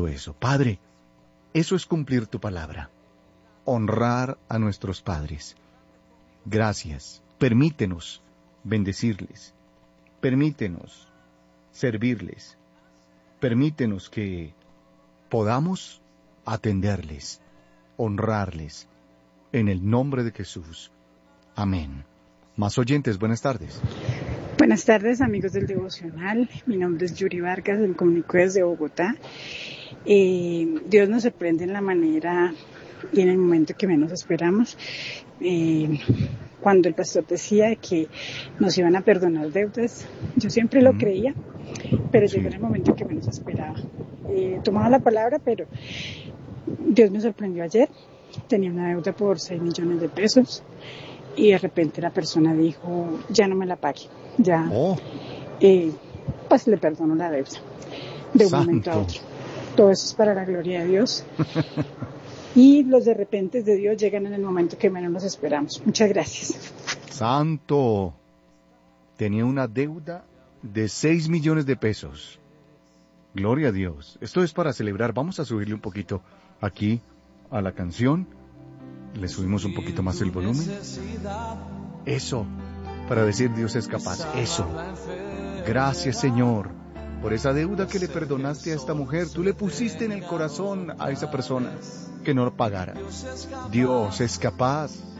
hermoso eso. Padre, eso es cumplir tu palabra. Honrar a nuestros padres. Gracias. Permítenos bendecirles. Permítenos servirles. Permítenos que podamos atenderles, honrarles. En el nombre de Jesús. Amén. Más oyentes, buenas tardes. Buenas tardes, amigos del Devocional. Mi nombre es Yuri Vargas, me comunico desde Bogotá. Dios nos sorprende en la manera y en el momento que menos esperamos. Cuando el pastor decía que nos iban a perdonar deudas, yo siempre lo creía, pero llegó en el momento que menos esperaba. Tomaba la palabra, pero Dios me sorprendió ayer. Tenía una deuda por 6 millones de pesos y de repente la persona dijo, ya no me la pague, ya, pues le perdono la deuda de un momento a otro. Todo eso es para la gloria de Dios. Y los de repente de Dios llegan en el momento que menos nos esperamos. Muchas gracias. Santo. Tenía una deuda de 6 millones de pesos. Gloria a Dios. Esto es para celebrar. Vamos a subirle un poquito aquí a la canción. Le subimos un poquito más el volumen. Eso, para decir Dios es capaz. Eso. Gracias, Señor, por esa deuda que le perdonaste a esta mujer. Tú le pusiste en el corazón a esa persona que no lo pagara. Dios es capaz.